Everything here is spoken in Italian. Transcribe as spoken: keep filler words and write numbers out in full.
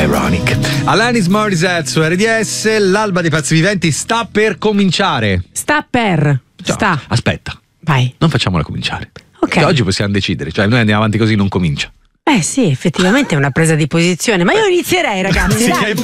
Ironic. Alanis Morissette su R D S, l'alba dei pazzi viventi sta per cominciare. Sta per. Cioè, sta. Aspetta. Vai. Non facciamola cominciare. Ok. Che oggi possiamo decidere, cioè noi andiamo avanti così, non comincia. Eh sì, effettivamente è una presa di posizione, ma io inizierei, ragazzi. Sì, dai.